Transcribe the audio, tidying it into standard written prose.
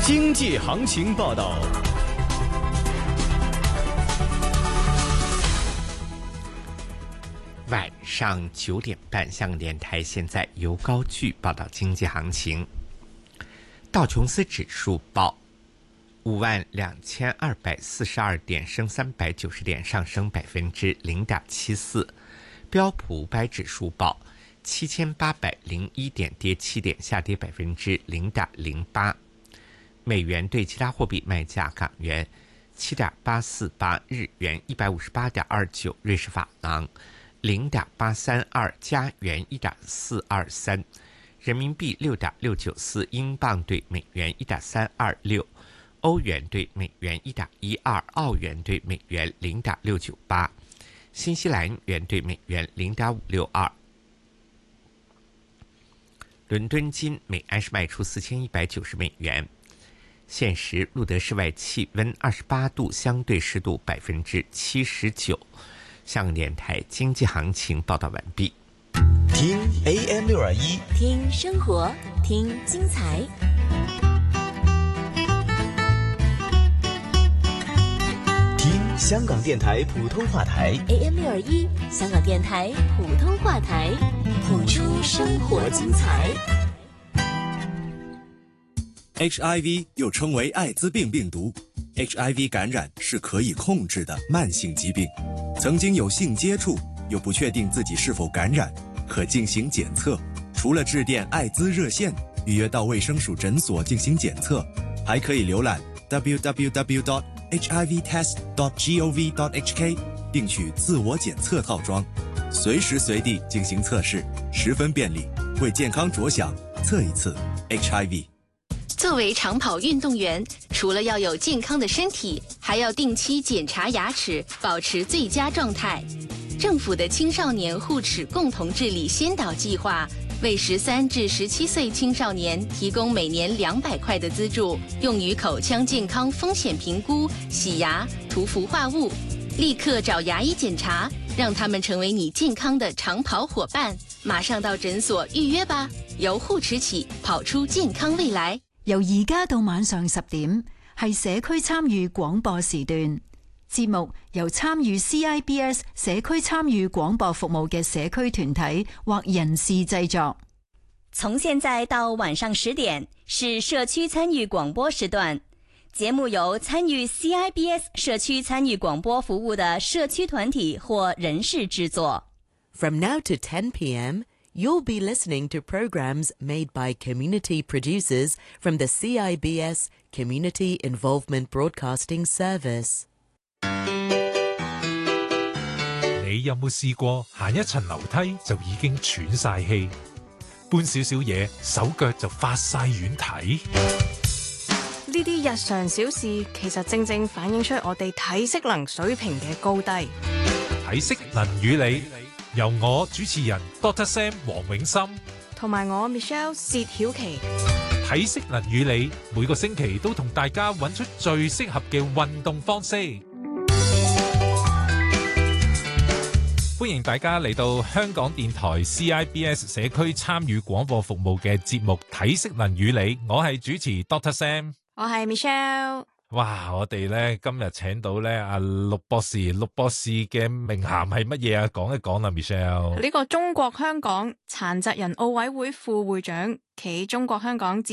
经济行情报道。 晚上9点半，香港电台现在由高炬报道经济行情。道琼斯指数报52242点，升390点，上升0.74%。标普500指数报7801点，跌7点，下跌0.08%。美元对其他货币卖价：港元7.848，日元158.29，瑞士法郎0.832，加元1.423，人民币6.694，英镑对美元1.326，欧元对美元1.12，澳元对美元0.698，新西兰元对美元0.562。伦敦金每安士卖出4190美元。现时录得室外气温28度，相对湿度79%。香港电台经济行情报道完毕。 听 AM621， 听生活，听精彩。 听香港电台普通话台 AM621，香港电台普通话台，谱出生活精彩。 HIV 又称为艾滋病病毒。HIV 感染是可以控制的慢性疾病，曾经有性接触又不确定自己是否感染，可进行检测。除了致电艾滋热线预约到卫生署诊所进行检测，还可以浏览 www.hivtest.gov.hk 并取自我检测套装，随时随地进行测试，十分便利。为健康着想，测一次 HIV。 作为长跑运动员，除了要有健康的身体，还要定期检查牙齿，保持最佳状态。政府的青少年护齿共同治理先导计划为13至17岁青少年提供每年200块的资助，用于口腔健康风险评估、洗牙、涂氟化物。立刻找牙医检查，让他们成为你健康的长跑伙伴。马上到诊所预约吧，由护齿起，跑出健康未來。 由而家到晚上10點，係社區參與廣播時段。節目由參與 CIBS 社區參與廣播服務嘅社區團體或人士製作。 從現在到晚上10點是社區參與廣播時段，節目由參與 CIBS 社區參與廣播服務的社區團體或人士製作。 From now to 10 p.m., you'll be listening to programs made by community producers from the CIBS Community Involvement Broadcasting Service。 你有冇試過行一層樓梯就已經喘晒氣，搬少少嘢手腳就發晒軟蹄？ 呢啲日常小事其實正正反映出我哋體適能水平嘅高低。 體適能與你，由我主持人 Dr. Sam 黃永森同埋我 Michelle 薛曉琪。 體適能與你，每個星期都同大家揾出最適合嘅運動方式。歡迎大家嚟到香港電台 CIBS 社區參與廣播服務嘅節目《體適能與你》，我係主持 Dr. Sam， 我係 Michelle。 哇！我哋咧今日請到咧阿陸博士，陸博士嘅名銜係乜嘢啊？講一講啦 ，Michelle。 呢個中國香港殘疾人奧委會副會長，暨中國香港